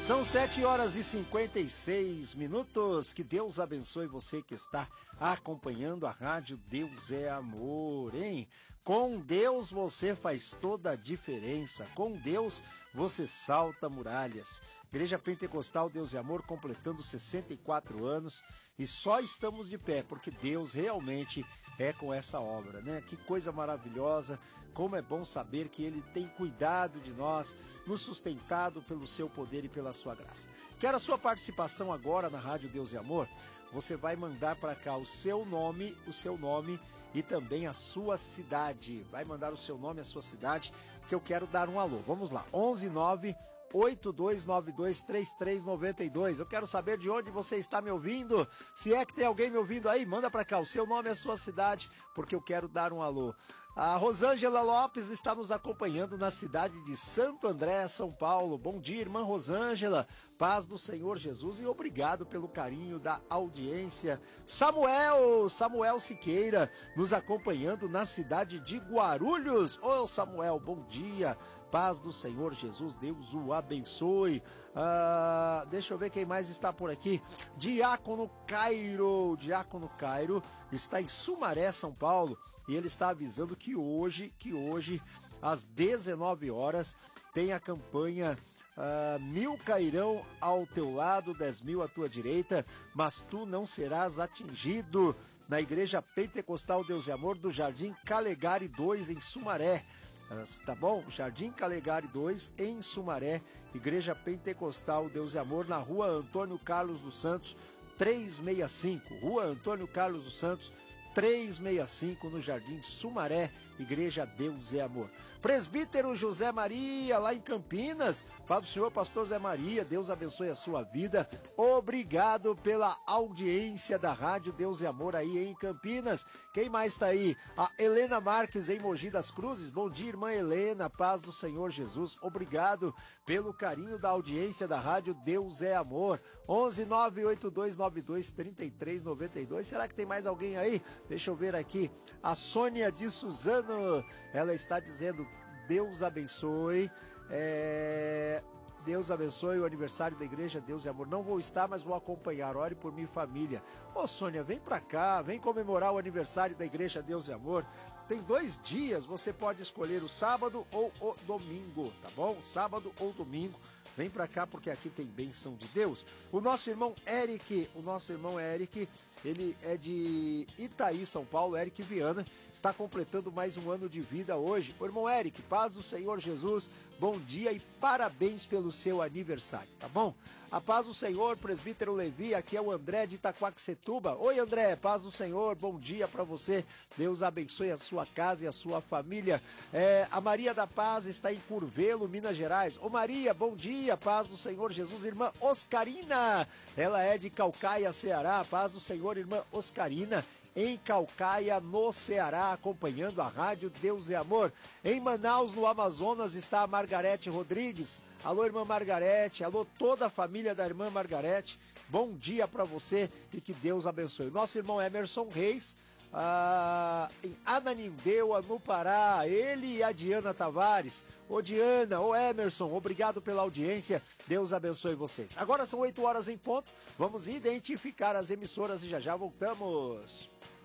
São 7h56. Que Deus abençoe você que está acompanhando a rádio Deus é Amor, hein? Com Deus você faz toda a diferença. Com Deus você salta muralhas. Igreja Pentecostal Deus é Amor completando 64 anos e só estamos de pé porque Deus realmente é com essa obra, né? Que coisa maravilhosa, como é bom saber que Ele tem cuidado de nós, nos sustentado pelo seu poder e pela sua graça. Quero a sua participação agora na Rádio Deus é Amor. Você vai mandar para cá o seu nome e também a sua cidade. Vai mandar o seu nome e a sua cidade, que eu quero dar um alô. Vamos lá, 11982923392. Eu quero saber de onde você está me ouvindo. Se é que tem alguém me ouvindo aí, manda para cá o seu nome e a sua cidade, porque eu quero dar um alô. A Rosângela Lopes está nos acompanhando na cidade de Santo André, São Paulo. Bom dia, irmã Rosângela. Paz do Senhor Jesus e obrigado pelo carinho da audiência. Samuel Siqueira, nos acompanhando na cidade de Guarulhos. Ô Samuel, bom dia. Paz do Senhor Jesus, Deus o abençoe. Deixa eu ver quem mais está por aqui. Diácono Cairo está em Sumaré, São Paulo, e ele está avisando que hoje às 19 horas tem a campanha 1000 cairão ao teu lado, 10.000 à tua direita, mas tu não serás atingido, na Igreja Pentecostal Deus e Amor do Jardim Calegari 2 em Sumaré. Tá bom? Jardim Calegari 2 em Sumaré, Igreja Pentecostal Deus e Amor, na Rua Antônio Carlos dos Santos 365, Rua Antônio Carlos dos Santos 365, no Jardim Sumaré, Igreja Deus é Amor. Presbítero José Maria, lá em Campinas. Paz do Senhor, pastor Zé Maria, Deus abençoe a sua vida. Obrigado pela audiência da rádio Deus é Amor aí em Campinas. Quem mais está aí? A Helena Marques em Mogi das Cruzes. Bom dia, irmã Helena, paz do Senhor Jesus. Obrigado pelo carinho da audiência da rádio Deus é Amor. 11982923392. Será que tem mais alguém aí? Deixa eu ver aqui. A Sônia de Suzano, ela está dizendo: Deus abençoe. Deus abençoe o aniversário da Igreja Deus é Amor. Não vou estar, mas vou acompanhar. Ore por mim e família. Ô Sônia, vem pra cá, vem comemorar o aniversário da Igreja Deus é Amor. Tem 2 dias, você pode escolher o sábado ou o domingo, tá bom? Sábado ou domingo. Vem pra cá porque aqui tem bênção de Deus. O nosso irmão Eric, ele é de Itaí, São Paulo, Eric Viana, está completando mais um ano de vida hoje. O irmão Eric, paz do Senhor Jesus, bom dia e parabéns pelo seu aniversário, tá bom? A paz do Senhor, presbítero Levi, aqui é o André de Itaquaquecetuba. Oi André, paz do Senhor, bom dia para você, Deus abençoe a sua casa e a sua família. A Maria da Paz está em Curvelo, Minas Gerais. Ô Maria, bom dia, paz do Senhor Jesus. Irmã Oscarina, ela é de Caucaia, Ceará, paz do Senhor, irmã Oscarina, em Caucaia, no Ceará, acompanhando a rádio Deus é Amor. Em Manaus, no Amazonas, está a Margarete Rodrigues. Alô, irmã Margarete, alô, toda a família da irmã Margarete. Bom dia para você e que Deus abençoe. Nosso irmão Emerson Reis, em Ananindeua, no Pará, ele e a Diana Tavares. Ô Diana, ô Emerson, obrigado pela audiência, Deus abençoe vocês. Agora são 8 horas em ponto, vamos identificar as emissoras e já voltamos.